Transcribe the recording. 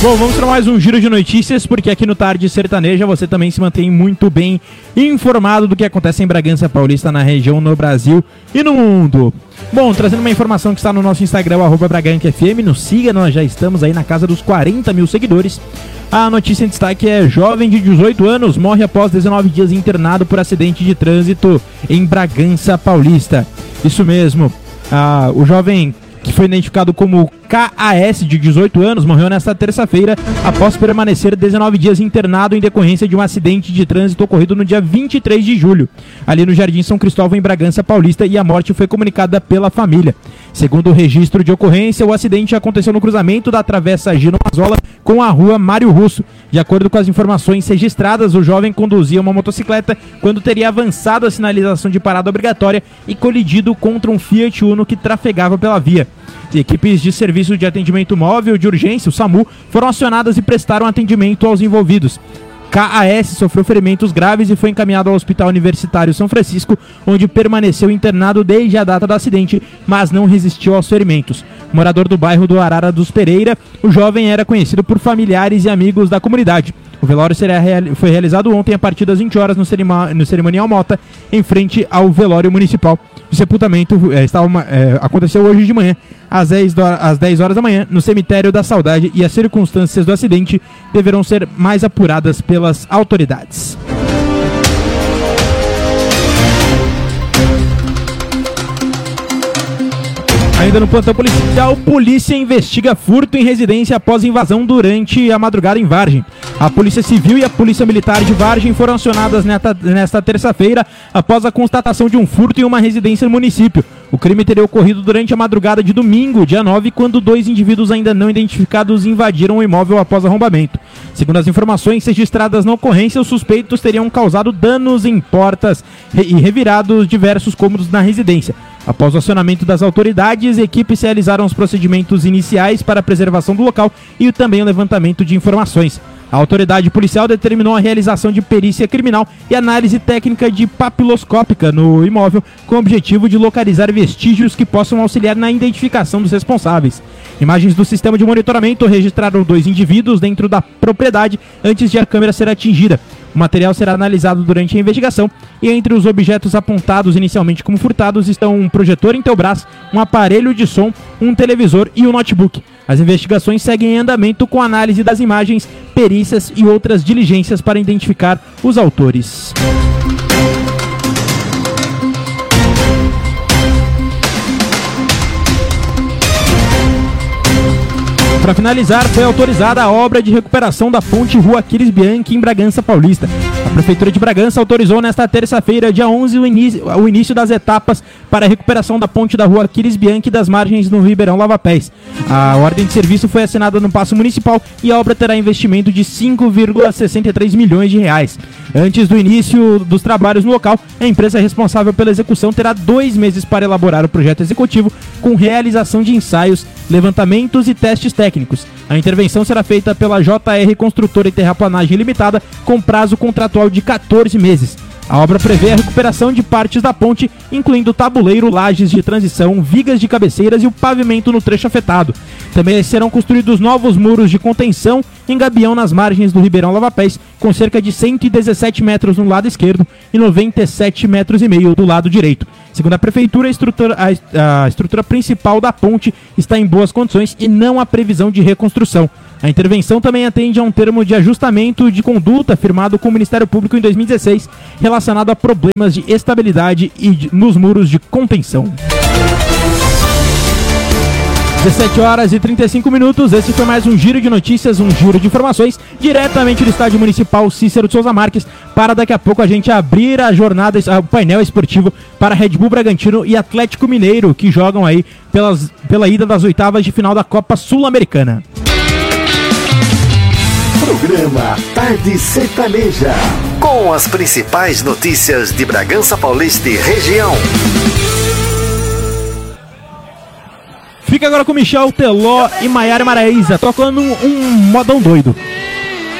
Bom, vamos para mais um giro de notícias, porque aqui no Tarde Sertaneja você também se mantém muito bem informado do que acontece em Bragança Paulista, na região, no Brasil e no mundo. Bom, trazendo uma informação que está no nosso Instagram, @BragancaFM, nos siga, nós já estamos aí na casa dos 40 mil seguidores. A notícia em destaque é: jovem de 18 anos morre após 19 dias internado por acidente de trânsito em Bragança Paulista. Isso mesmo, o jovem, que foi identificado como KAS, de 18 anos, morreu nesta terça-feira após permanecer 19 dias internado em decorrência de um acidente de trânsito ocorrido no dia 23 de julho, ali no Jardim São Cristóvão, em Bragança Paulista, e a morte foi comunicada pela família. Segundo o registro de ocorrência, o acidente aconteceu no cruzamento da Travessa Gino Mazola com a rua Mário Russo. De acordo com as informações registradas, o jovem conduzia uma motocicleta quando teria avançado a sinalização de parada obrigatória e colidido contra um Fiat Uno que trafegava pela via. Equipes de serviço de atendimento móvel de urgência, o SAMU, foram acionadas e prestaram atendimento aos envolvidos. KAS sofreu ferimentos graves e foi encaminhado ao Hospital Universitário São Francisco, onde permaneceu internado desde a data do acidente, mas não resistiu aos ferimentos. Morador do bairro do Arara dos Pereira, o jovem era conhecido por familiares e amigos da comunidade. O velório foi realizado ontem a partir das 20 horas no Cerimonial Mota, em frente ao velório municipal. O sepultamento aconteceu hoje de manhã, às 10 horas da manhã, no Cemitério da Saudade, e as circunstâncias do acidente deverão ser mais apuradas pelas autoridades. Ainda no plantão policial, polícia investiga furto em residência após invasão durante a madrugada em Vargem. A Polícia Civil e a Polícia Militar de Vargem foram acionadas nesta terça-feira após a constatação de um furto em uma residência no município. O crime teria ocorrido durante a madrugada de domingo, dia 9, quando 2 indivíduos ainda não identificados invadiram o imóvel após arrombamento. Segundo as informações registradas na ocorrência, os suspeitos teriam causado danos em portas e revirado diversos cômodos na residência. Após o acionamento das autoridades, equipes realizaram os procedimentos iniciais para a preservação do local e também o levantamento de informações. A autoridade policial determinou a realização de perícia criminal e análise técnica de papiloscópica no imóvel, com o objetivo de localizar vestígios que possam auxiliar na identificação dos responsáveis. Imagens do sistema de monitoramento registraram 2 indivíduos dentro da propriedade antes de a câmera ser atingida. O material será analisado durante a investigação e entre os objetos apontados inicialmente como furtados estão um projetor Intelbras, um aparelho de som, um televisor e um notebook. As investigações seguem em andamento com análise das imagens, perícias e outras diligências para identificar os autores. Para finalizar, foi autorizada a obra de recuperação da ponte Rua Aquiles Bianchi, em Bragança Paulista. A Prefeitura de Bragança autorizou nesta terça-feira, dia 11, o início das etapas para a recuperação da ponte da Rua Aquiles Bianchi das margens no Ribeirão Lava Pés. A ordem de serviço foi assinada no Paço Municipal e a obra terá investimento de 5,63 milhões de reais. Antes do início dos trabalhos no local, a empresa responsável pela execução terá 2 meses para elaborar o projeto executivo, com realização de ensaios, levantamentos e testes técnicos. A intervenção será feita pela JR Construtora e Terraplanagem Limitada, com prazo contratual de 14 meses. A obra prevê a recuperação de partes da ponte, incluindo tabuleiro, lajes de transição, vigas de cabeceiras e o pavimento no trecho afetado. Também serão construídos novos muros de contenção em gabião nas margens do Ribeirão Lava Pés, com cerca de 117 metros no lado esquerdo e 97,5 metros do lado direito. Segundo a Prefeitura, a estrutura principal da ponte está em boas condições e não há previsão de reconstrução. A intervenção também atende a um termo de ajustamento de conduta firmado com o Ministério Público em 2016, relacionado a problemas de estabilidade nos muros de contenção. 17 horas e 35 minutos, esse foi mais um giro de notícias, um giro de informações, diretamente do Estádio Municipal Cícero de Souza Marques, para daqui a pouco a gente abrir a jornada, o painel esportivo para Red Bull Bragantino e Atlético Mineiro, que jogam aí pela ida das oitavas de final da Copa Sul-Americana. Programa Tarde Sertaneja, com as principais notícias de Bragança Paulista e região. Fica agora com Michel Teló e Maiara Maraíza, tocando um modão doido.